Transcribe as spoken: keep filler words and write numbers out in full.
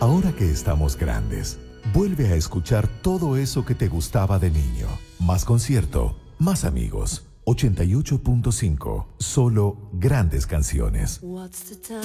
Ahora que estamos grandes, vuelve a escuchar todo eso que te gustaba de niño. Más concierto, más amigos. ochenta y ocho punto cinco. Solo grandes canciones.